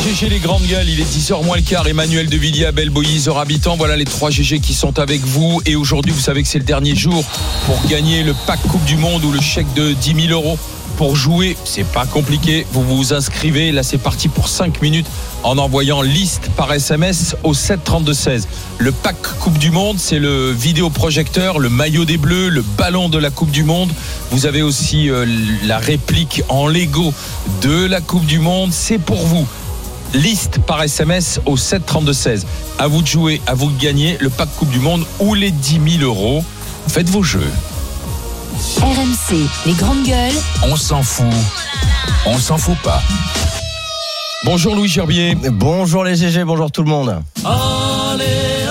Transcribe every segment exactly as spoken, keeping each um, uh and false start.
G G, les grandes gueules, il est dix heures moins le quart. Emmanuel de Villiers, Abel Boïs, Zora Habitant. Voilà les trois G G qui sont avec vous. Et aujourd'hui, vous savez que c'est le dernier jour pour gagner le pack Coupe du Monde ou le chèque de dix mille euros. Pour jouer, c'est pas compliqué. Vous vous inscrivez. Là, c'est parti pour cinq minutes en envoyant liste par S M S au sept trente-deux seize. Le pack Coupe du Monde, c'est le vidéoprojecteur, le maillot des Bleus, le ballon de la Coupe du Monde. Vous avez aussi euh, la réplique en Lego de la Coupe du Monde. C'est pour vous. Liste par S M S au sept trente-deux seize. À vous de jouer, à vous de gagner le pack Coupe du Monde ou les dix mille euros. Faites vos jeux. R M C, les grandes gueules. On s'en fout. On s'en fout pas. Bonjour Louis Gerbier. Bonjour les G G, bonjour tout le monde. Allez,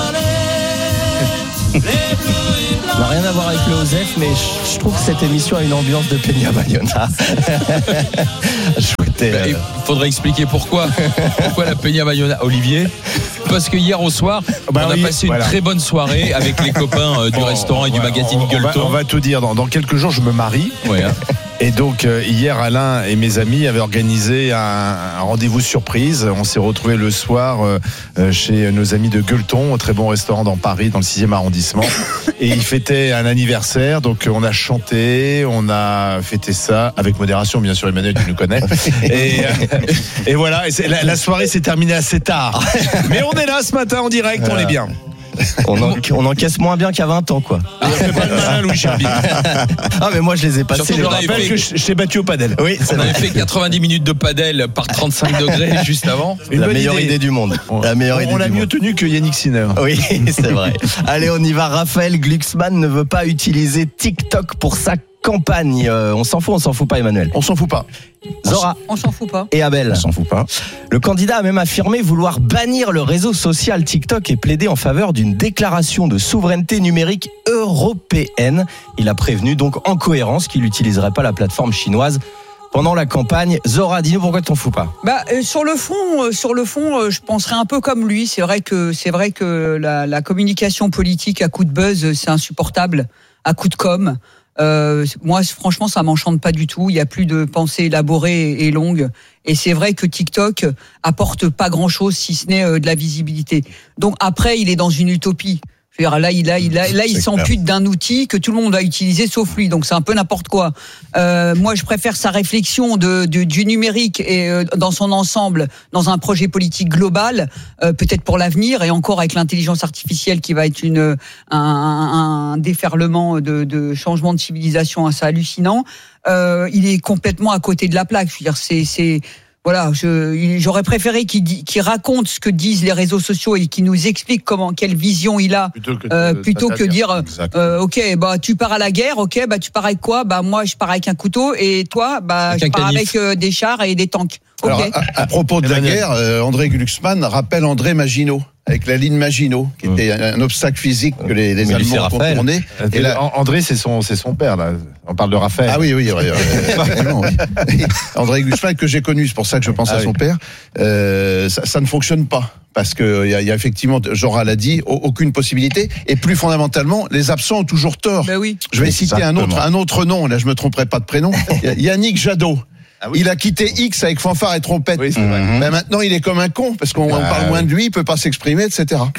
allez, Ça n'a rien à voir avec le Osef, mais je, je trouve que cette émission a une ambiance de Peña Bayona. Je souhaitais, bah, euh... Il faudrait expliquer pourquoi. Pourquoi la Peña Bayona, Olivier? Parce que hier au soir, bah on oui, a passé voilà. une très bonne soirée avec les copains euh, du oh, restaurant et du magazine on, Gueuleton. On va, on va tout dire. Dans, dans quelques jours, je me marie. Ouais, hein. Et donc euh, hier, Alain et mes amis avaient organisé un, un rendez-vous surprise. On s'est retrouvés le soir euh, chez nos amis de Gueuleton, un très bon restaurant dans Paris, dans le sixième arrondissement. Et ils fêtaient un anniversaire. Donc on a chanté, on a fêté ça avec modération, bien sûr. Emmanuel, tu nous connais. Et, euh, et voilà. Et c'est, la, la soirée s'est terminée assez tard. Mais on est là ce matin en direct. Voilà. On est bien. On, en, on encaisse moins bien qu'à vingt ans, quoi. Ah, c'est pas le malin, Louis Gerbier. Ah, mais moi, je les ai passés. Je rappelle fait... que je, je t'ai battu au padel. Oui, c'est on avait fait quatre-vingt-dix minutes de padel par trente-cinq degrés juste avant. Une la meilleure idée. idée du monde. On, la meilleure on, idée on l'a du mieux monde. tenu que Yannick Sinner. Oui, c'est vrai. Allez, on y va. Raphaël Glucksmann ne veut pas utiliser TikTok pour sa campagne. Euh, on s'en fout, on s'en fout pas, Emmanuel. On s'en fout pas. Zora. On s'en fout pas. Et Abel. On s'en fout pas. Le candidat a même affirmé vouloir bannir le réseau social TikTok et plaider en faveur d'une déclaration de souveraineté numérique européenne. Il a prévenu donc en cohérence qu'il n'utiliserait pas la plateforme chinoise pendant la campagne. Zora, dis-nous pourquoi t'en fous pas. Bah euh, sur le fond, euh, sur le fond, euh, je penserais un peu comme lui. C'est vrai que c'est vrai que la, la communication politique à coup de buzz, c'est insupportable, à coup de com'. Euh, moi, franchement, ça m'enchante pas du tout. Il y a plus de pensée élaborée et longue. Et c'est vrai que TikTok apporte pas grand-chose, si ce n'est euh, de la visibilité. Donc après, il est dans une utopie. Je veux dire, là, il a, il a, là, il s'ampute d'un outil que tout le monde va utiliser sauf lui. Donc c'est un peu n'importe quoi. Euh, moi, je préfère sa réflexion de, de du numérique et euh, dans son ensemble, dans un projet politique global, euh, peut-être pour l'avenir et encore avec l'intelligence artificielle qui va être une un, un, un déferlement de, de changement de civilisation assez hallucinant. Euh, il est complètement à côté de la plaque. Je veux dire, c'est c'est Voilà, je, j'aurais préféré qu'il, qu'il raconte ce que disent les réseaux sociaux et qu'il nous explique comment, quelle vision il a, plutôt que, euh, plutôt que dire, euh, ok, bah tu pars à la guerre, ok, bah tu pars avec quoi? Bah moi je pars avec un couteau et toi, bah je pars avec euh, des chars et des tanks. Okay. Alors, à, à propos de la guerre, euh, André Glucksmann rappelle André Maginot, avec la ligne Maginot, qui était un, un obstacle physique que les, les Allemands ont contourné. Et là, André, c'est son, c'est son père, là. On parle de Raphaël. Ah oui, oui, oui, oui, oui. André Glucksmann, que j'ai connu, c'est pour ça que je pense ah à son oui. père. Euh, ça, ça ne fonctionne pas. Parce qu'il y, y a effectivement, Zora l'a dit, aucune possibilité. Et plus fondamentalement, les absents ont toujours tort. Ben oui. Je vais Exactement. citer un autre, un autre nom, là je ne me tromperai pas de prénom. Yannick Jadot. Ah oui. Il a quitté X avec fanfare et trompette. Oui, c'est vrai. Mm-hmm. Ben maintenant, il est comme un con, parce qu'on ah, parle oui. moins de lui, il peut pas s'exprimer, et cetera.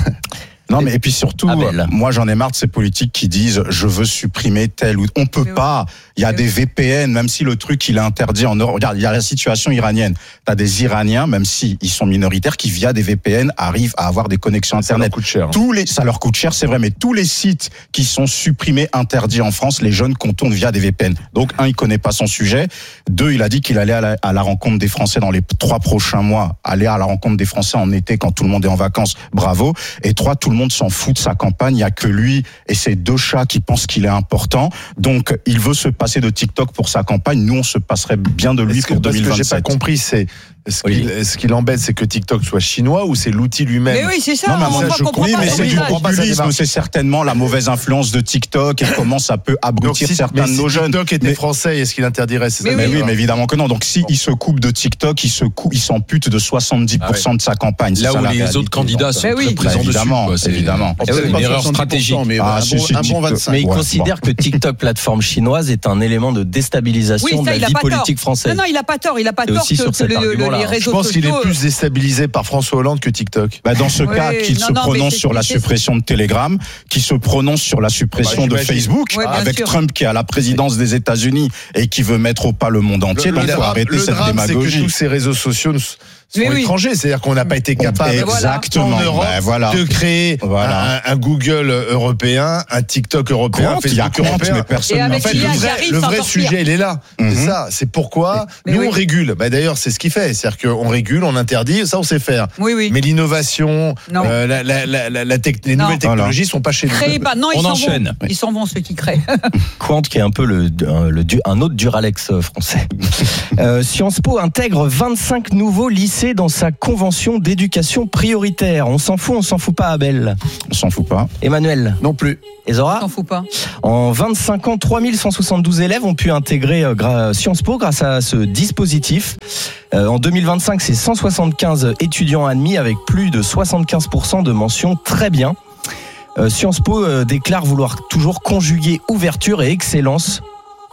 Non, mais et puis surtout, Abel. moi j'en ai marre de ces politiques qui disent je veux supprimer tel ou on peut mais pas. Oui. Il y a mais des oui. V P N, même si le truc il est interdit en Europe. Regarde, il y a la situation iranienne. T'as des Iraniens, même si ils sont minoritaires, qui via des V P N arrivent à avoir des connexions internet. Ça leur coûte cher. Tous les, ça leur coûte cher, c'est vrai, mais tous les sites qui sont supprimés, interdits en France, les jeunes contournent via des V P N. Donc un, il connaît pas son sujet. Deux, il a dit qu'il allait à la, à la rencontre des Français dans les trois prochains mois. Aller à la rencontre des Français en été quand tout le monde est en vacances. Bravo. Et trois, tout le monde s'en fout de sa campagne, il n'y a que lui et ses deux chats qui pensent qu'il est important. Donc, il veut se passer de TikTok pour sa campagne. Nous, on se passerait bien de lui Est-ce pour que, deux mille vingt-sept. Ce que j'ai pas compris, c'est ce qui, oui. ce qui l'embête, c'est que TikTok soit chinois ou c'est l'outil lui-même? Mais oui, c'est ça. Non, mais on moi, je comprend oui, pas mais c'est du populisme. C'est certainement la mauvaise influence de TikTok et comment ça peut abrutir si, certains de nos si jeunes. TikTok était mais, français, est-ce qu'il interdirait ces Mais, mais oui, mais évidemment que non. Donc, si il se coupe de TikTok, il se coupe, il s'ampute de soixante-dix pour cent ah ouais. de sa campagne. Là où les autres candidats sont très présents dessus. Évidemment, évidemment. C'est une erreur stratégique. Mais il considère que TikTok, plateforme chinoise, est un élément de déstabilisation de la vie politique française. Non, non, il a pas tort. Il a pas tort que là. les Je réseaux pense qu'il est sociaux, plus déstabilisé par François Hollande que TikTok. Bah dans ce Oui, cas, qu'il non, se non, mais prononce c'est- sur la c'est- suppression de Telegram, qu'il se prononce sur la suppression Bah, de j'imagine. Facebook, Ouais, bien avec sûr. Trump qui est à la présidence des États-Unis et qui veut mettre au pas le monde entier. Donc, il faut drame, arrêter le cette drame, c'est que démagogie. tous ces réseaux sociaux nous- sont Mais oui. étrangers. C'est-à-dire qu'on n'a pas été capable Exactement. en Europe Ben, voilà. de créer Voilà. un, un Google européen, un TikTok européen, un Compte, il y a Facebook compte, européen. mais personne Et n'en avec En fait, fait. l'I A le qui vrai, arrive, le c'est vrai encore sujet, pire. il est là. Mhm. C'est ça. C'est pourquoi Mais nous, oui. on régule. Bah, d'ailleurs, c'est ce qu'il fait. C'est-à-dire qu'on régule, on interdit, ça, on sait faire. Oui, oui. Mais l'innovation, Non. euh, la, la, la, la, la tec- les Non. nouvelles technologies sont pas chez nous. Créez pas. Non, ils On s'en enchaîne. vont. Ils s'en vont, ceux qui créent. Quant, qui est un peu le, un, le, un autre Duralex français. Euh, Sciences Po intègre vingt-cinq nouveaux lycées dans sa convention d'éducation prioritaire. On s'en fout, on s'en fout pas, Abel. On s'en fout pas. Emmanuel Non plus. et Zora. T'en fous pas. En vingt-cinq ans, trois mille cent soixante-douze élèves ont pu intégrer euh, gra- Sciences Po grâce à ce dispositif. Euh, en deux mille vingt-cinq, c'est cent soixante-quinze étudiants admis avec plus de soixante-quinze pour cent de mentions très bien. Euh, Sciences Po euh, déclare vouloir toujours conjuguer ouverture et excellence.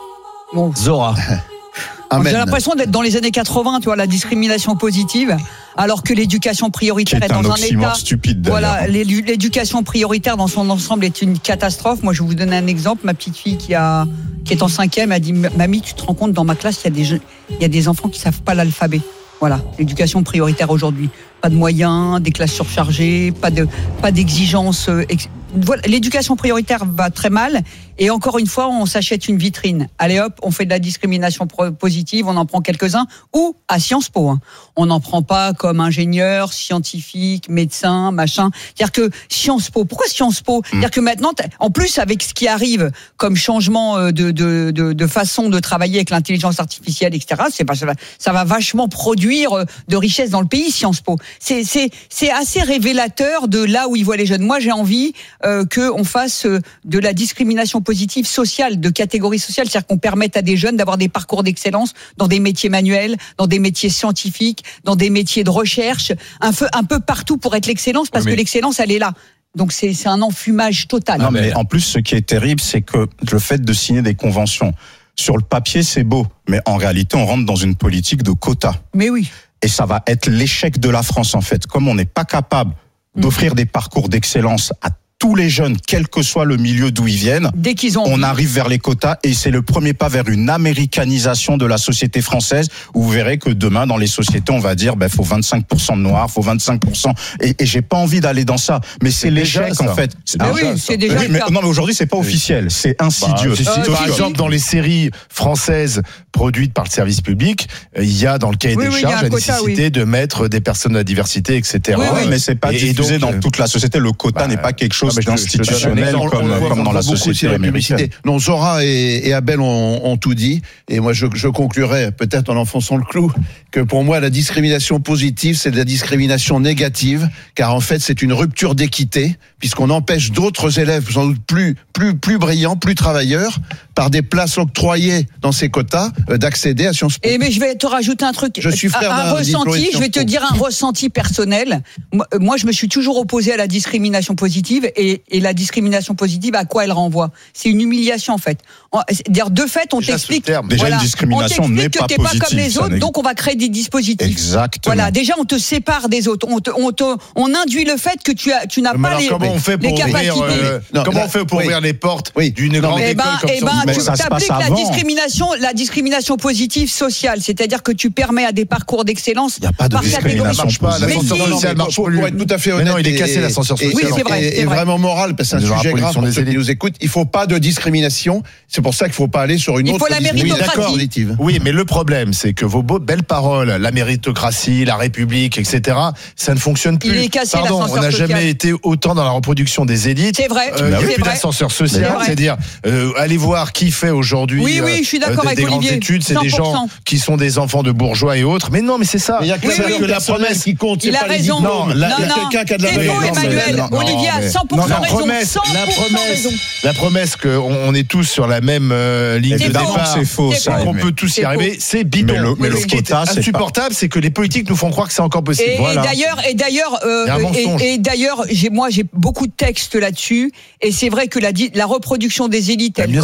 Bon. Zora. Amen. J'ai l'impression d'être dans les années quatre-vingts, tu vois, la discrimination positive, alors que l'éducation Qui prioritaire est est un dans un oxymore état. stupide d'ailleurs. Voilà, l'édu- l'éducation prioritaire dans son ensemble est une catastrophe. Moi, je vais vous donner un exemple. Ma petite fille qui a, qui est en cinquième, a dit, mamie, tu te rends compte, dans ma classe, il y a des, jeux- il y a des enfants qui savent pas l'alphabet. Voilà, l'éducation prioritaire aujourd'hui. Pas de moyens, des classes surchargées, pas de, pas d'exigences. euh, ex- Voilà, l'éducation prioritaire va très mal. Et encore une fois, on s'achète une vitrine. Allez hop, on fait de la discrimination pro- positive, on en prend quelques-uns. Ou à Sciences Po. Hein. On n'en prend pas comme ingénieur, scientifique, médecin, machin. C'est-à-dire que Sciences Po, pourquoi Sciences Po C'est-à-dire que maintenant, t'as- en plus, avec ce qui arrive comme changement euh, de, de, de, de façon de travailler avec l'intelligence artificielle, et cetera, c'est pas, ça, va, ça va vachement produire euh, de richesse dans le pays, Sciences Po. C'est, c'est, c'est assez révélateur de là où ils voient les jeunes. Moi, j'ai envie euh, qu'on fasse euh, de la discrimination positive sociale, de catégorie sociale, c'est-à-dire qu'on permette à des jeunes d'avoir des parcours d'excellence dans des métiers manuels, dans des métiers scientifiques, dans des métiers de recherche, un peu, un peu partout pour être l'excellence, parce Oui, mais- que l'excellence, elle est là. Donc c'est, c'est un enfumage total. Non, mais en plus, ce qui est terrible, c'est que le fait de signer des conventions, sur le papier, c'est beau, mais en réalité, on rentre dans une politique de quotas. Mais oui. Et ça va être l'échec de la France, en fait. Comme on n'est pas capable d'offrir des parcours d'excellence à tous les jeunes, quel que soit le milieu d'où ils viennent, Dès qu'ils ont on envie. arrive vers les quotas et c'est le premier pas vers une américanisation de la société française où vous verrez que demain, dans les sociétés, on va dire, ben, faut vingt-cinq pour cent de noirs, faut vingt-cinq pour cent. Et, et j'ai pas envie d'aller dans ça. Mais c'est déjà l'échec, ça. en fait. C'est Ah déjà oui, ça. c'est déjà Oui, le mais, cas. non, mais aujourd'hui, c'est pas officiel. C'est insidieux. Bah, si, si, Euh, par si, exemple, si. dans les séries françaises produites par le service public, euh, il y a dans le cahier Oui, des oui, il y a charges un la quota, nécessité de mettre des personnes de la diversité, et cetera. Oui, Oui, oui. mais c'est pas Et- et diffusé donc, dans euh, toute la société. Le quota bah, n'est pas quelque chose non, mais je te- je te donne un d'institutionnel exemple. comme, On le voit- comme on dans le la voit beaucoup aussi société dans la américaine. publicité. Non, Zora et, et Abel ont, ont tout dit. Et moi, je, je conclurai, peut-être en enfonçant le clou, que pour moi, la discrimination positive, c'est de la discrimination négative, car en fait, c'est une rupture d'équité, puisqu'on empêche d'autres élèves, sans doute plus, plus, plus brillants, plus travailleurs, par des places octroyées dans ces quotas, euh, d'accéder à Sciences Po. Et mais je vais te rajouter un truc. Je suis frère un d'un diplômé ressenti. de Je vais te Sciences Po. dire un ressenti personnel. Moi, euh, moi, je me suis toujours opposé à la discrimination positive et, et la discrimination positive, à quoi elle renvoie? C'est une humiliation en fait. En- c'est-à-dire de fait, on Déjà, ce t'explique. terme. Déjà, une discrimination on n'est t'explique pas que t'es pas positive, comme les ça autres, n'est- donc on va créer des dispositifs. Exactement. Voilà, déjà on te sépare des autres. On, te, on, te, on induit le fait que tu as, tu n'as Mais pas alors, les, comment on fait pour les ouvrir, capacités. euh, Non, comment là, on fait pour oui. ouvrir les portes Oui. d'une Non, grande Eh ben, école comme eh ben, Sciences Po? Mais tu ça se t'appliques passe la avant. discrimination, la discrimination positive sociale, c'est-à-dire que tu permets à des parcours d'excellence. Il n'y a pas de par catégorie. discrimination Ça marche pas, positive. l'ascenseur Mais si. social marche pour, plus. pour être tout à fait Mais honnête, non, il est et- cassé, l'ascenseur et- social. Oui, c'est vrai, et, c'est et vrai. vraiment moral, parce que c'est Déjà, un la sujet grave production pour des ceux qui élites. nous écoutent. Il faut pas de discrimination. C'est pour ça qu'il faut pas aller sur une Il autre faut la discrimination méritocratie. positive. Oui, mais le problème, c'est que vos beaux, belles paroles, la méritocratie, la République, et cetera, ça ne fonctionne plus. Il est cassé, Pardon, on l'ascenseur n'a social. jamais été autant dans la reproduction des élites. C'est vrai, Euh, il n'y a c'est plus vrai. d'ascenseur C'est social, vrai. c'est-dire euh, allez voir qui fait aujourd'hui Oui, oui, je suis d'accord des, avec des grandes Olivier. études, c'est des cent pour cent. gens qui sont des enfants de bourgeois et autres. Mais non, mais c'est ça. Mais il y a que, Oui, la- oui. que la promesse qui compte. c'est Il a pas les raison. diplômes. Non, la- Il y a non, quelqu'un qui a de la c'est faux, raison. Emmanuel. Non, mais- Olivier a mais- cent pour Non, cent la raison. promesse, cent pour cent la promesse, raison. la promesse qu'on on est tous sur la même euh, ligne de C'est faux. départ. C'est faux, C'est ça. faux. Qu'on mais- peut tous y C'est arriver, faux. c'est bidon. Mais le- mais le ce qui est quota, c'est pas- insupportable, c'est que les politiques nous font croire que c'est encore possible. Et, et Voilà. d'ailleurs, et d'ailleurs, euh, Il y a un mensonge. et, et d'ailleurs, j'ai, moi, j'ai beaucoup de textes là-dessus. Et c'est vrai que la, di- la reproduction des élites, Ah, elle bien commence sûr. en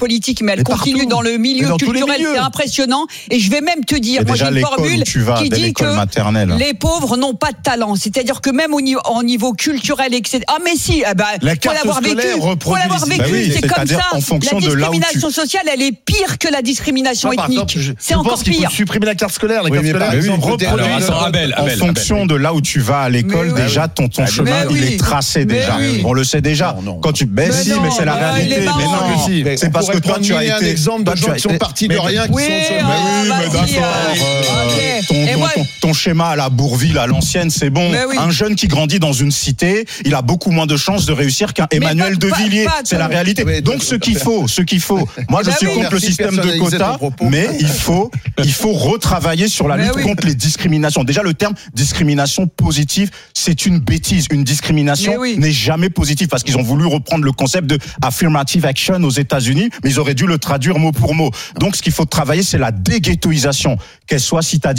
politique, mais elle Mais continue partout. dans le milieu Mais dans tous les culturel. milieux. C'est impressionnant. Et je vais même te dire, Et moi déjà j'ai une l'école formule où tu vas, qui dès dit l'école que maternelle. les pauvres n'ont pas de talent. C'est-à-dire que même au niveau, au niveau culturel, et cetera. Ah mais si, eh ben, La faut carte l'avoir vécu. scolaire Faut reproduit l'avoir les vécu. Bah oui, c'est comme c'est-à-dire ça. en fonction la de là où tu- discrimination sociale, elle est pire que la discrimination Moi, par ethnique. exemple, je- C'est je encore pense qu'il pire. faut supprimer la carte scolaire. La Oui, carte mais scolaire, par ils ont exemple, reproduit Alors, le- attends, Abel, En Abel, fonction de là où tu vas à l'école, Mais oui. déjà ton, ton Mais chemin oui. il est tracé Mais déjà. oui. On le sait déjà. Non, non. Quand tu, ben Mais si, non, mais c'est la mais réalité. il est Mais marrant. non, Mais c'est on parce que pourrait toi prendre tu as mille et un été. exemples de toi, tu gens as- qui sont partis de mais- rien, qui Oui, sont sur ah, Oui, mais vas-y, d'accord. allez, euh, allez. ton, Et ton- moi- ton- ton schéma à la Bourville, à l'ancienne, c'est bon. Mais oui. Un jeune qui grandit dans une cité, il a beaucoup moins de chances de réussir qu'un Mais Emmanuel pas- de pas- Villiers. pas C'est la tout. réalité. Oui, Donc tout- ce qu'il faut, ce qu'il faut. Moi, je Bah suis oui. contre le Merci de système de personnaliser quotas, ton propos. mais il faut, il faut retravailler sur la Mais lutte oui. contre les discriminations. Déjà, le terme discrimination positive, c'est une bêtise. Une discrimination Mais oui. n'est jamais positive parce qu'ils ont voulu reprendre le concept de affirmative action aux États-Unis, mais ils auraient dû le traduire mot pour mot. Donc, ce qu'il faut travailler, c'est la déghettoisation, qu'elle soit citadine